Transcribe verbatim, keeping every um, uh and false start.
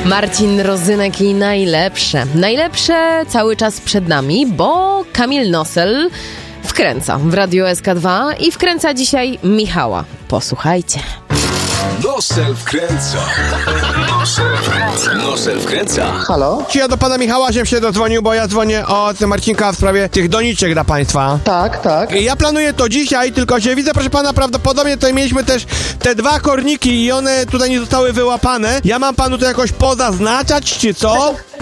Marcin Rozynek i najlepsze. Najlepsze cały czas przed nami, bo Kamil Nosel wkręca w Radiu S K dwa i wkręca dzisiaj Michała. Posłuchajcie. Nosel wkręca. Nosel wkręca. Nosel wkręca. Halo? Czy ja do pana Michała żem się dodzwonił, bo ja dzwonię od Marcinka w sprawie tych doniczek dla państwa. Tak, tak. Ja planuję to dzisiaj, tylko że widzę, proszę pana, prawdopodobnie tutaj mieliśmy też te dwa korniki i one tutaj nie zostały wyłapane. Ja mam panu to jakoś pozaznaczać, czy co?